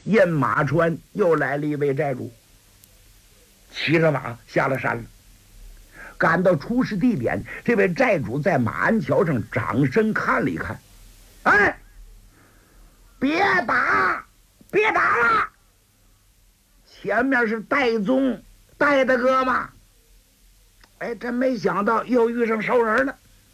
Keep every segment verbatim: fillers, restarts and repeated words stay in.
印马川又来了一位寨主，骑着马下了山了。赶到出事地点，这位寨主在马鞍桥上掌身看了一看，哎，别打，别打了！前面是戴宗，戴大哥嘛。哎，真没想到又遇上熟人了。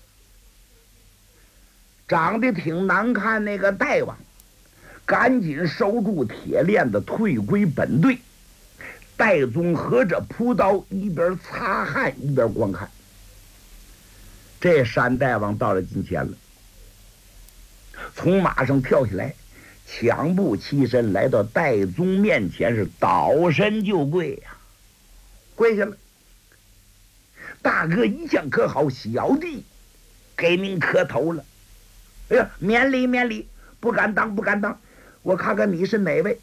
长得挺难看那个戴王，赶紧收住铁链子，退归本队。戴宗合着朴刀，一边擦汗一边观看。这山大王到了近前了，从马上跳下来，抢步起身来到戴宗面前，是倒身就跪呀、啊，跪下了。大哥一向可好，小弟给您磕头了。哎呀，免礼免礼，不敢当不敢当。我看看你是哪位？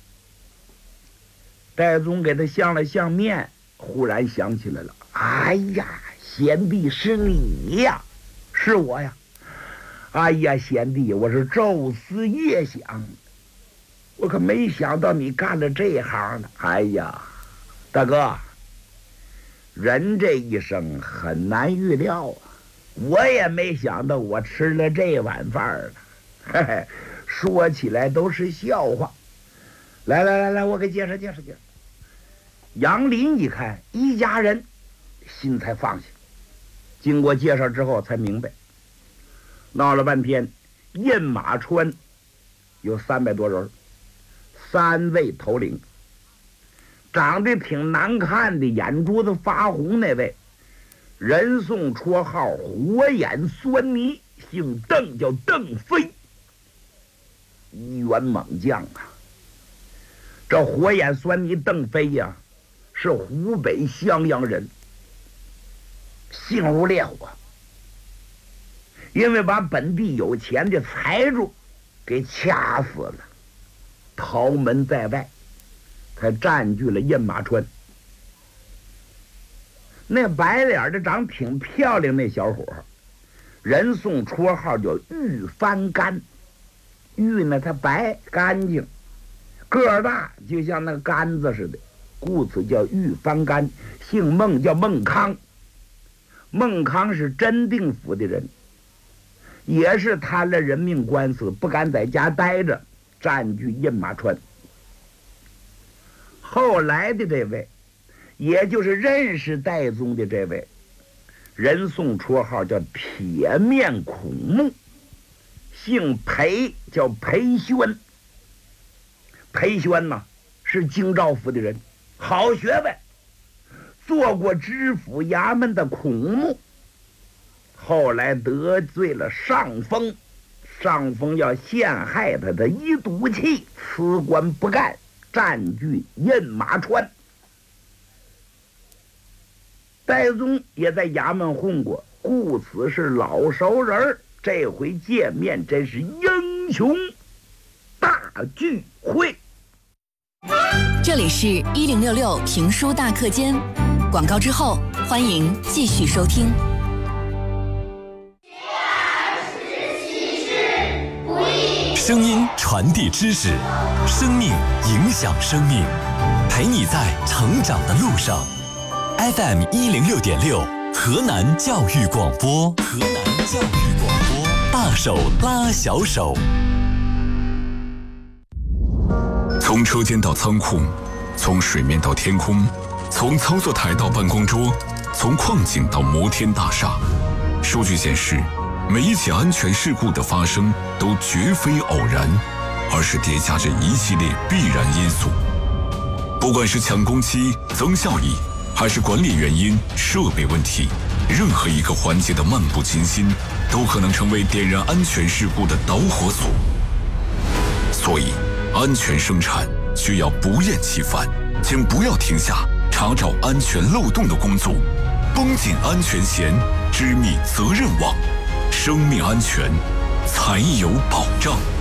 戴宗给他相了相面，忽然想起来了。哎呀，贤弟是你呀，是我呀。哎呀，贤弟，我是昼思夜想，我可没想到你干了这行呢。哎呀，大哥，人这一生很难预料啊，我也没想到我吃了这碗饭呢。嘿嘿，说起来都是笑话。来来来来，我给介绍介绍介绍。杨林一看一家人，心才放下。经过介绍之后才明白，闹了半天，印马川有三百多人，三位头领。长得挺难看的，眼珠子发红那位，人送绰号火眼狻猊，姓邓，叫邓飞，一员猛将啊。这火眼狻猊邓飞呀、啊，是湖北襄阳人，性如烈火，因为把本地有钱的财主给掐死了，逃门在外，才占据了印马川。那白脸的长挺漂亮那小伙，人送绰号叫玉翻干。玉呢，它白干净，个儿大，就像那个杆子似的，故此叫玉翻干。姓孟，叫孟康。孟康是真定府的人，也是贪了人命官司，不敢在家待着，占据印马川。后来的这位，也就是认识戴宗的这位，人送绰号叫铁面孔目，姓裴，叫裴宣。裴宣呢是京兆府的人，好学问，做过知府衙门的孔目，后来得罪了上峰，上峰要陷害他，他一赌气辞官不干，占据印马川。戴宗也在衙门混过，故此是老熟人，这回见面真是英雄大聚会。 这里是一零六六评书大课间，广告之后欢迎继续收听。 声音传递知识，生命影响生命，陪你在成长的路上。F M 一零六点六，河南教育广播，河南教育广播，大手拉小手。从车间到仓库，从水面到天空，从操作台到办公桌，从矿井到摩天大厦。数据显示，每一起安全事故的发生都绝非偶然，而是叠加着一系列必然因素。不管是抢工期、增效益，还是管理原因、设备问题，任何一个环节的漫不经心，都可能成为点燃安全事故的导火索。所以，安全生产需要不厌其烦，请不要停下查找安全漏洞的工作，绷紧安全弦，织密责任网，生命安全才有保障。